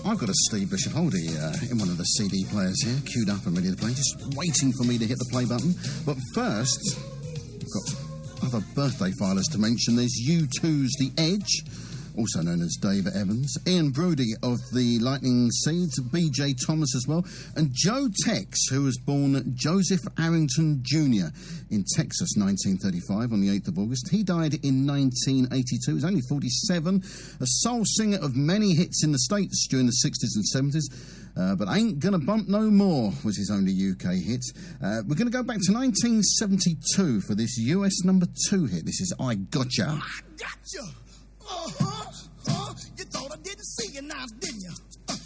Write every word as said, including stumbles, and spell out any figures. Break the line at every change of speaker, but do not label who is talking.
I've got a Steve Bishop Oldie uh, in one of the C D players here, queued up and ready to play, just waiting for me to hit the play button. But first, I've got other birthday filers to mention. There's U two's The Edge, also known as David Evans, Ian Brody of the Lightning Seeds, B J Thomas as well, and Joe Tex, who was born Joseph Arrington Junior in Texas, nineteen thirty-five, on the eighth of August. He died in nineteen eighty-two. He was only forty-seven, a soul singer of many hits in the States during the sixties and seventies. Uh, but Ain't Gonna Bump No More was his only U K hit. Uh, we're going to go back to nineteen seventy-two for this U S number two hit. This is I Gotcha.
I Gotcha. Uh-huh, uh, you thought I didn't see you now, didn't you?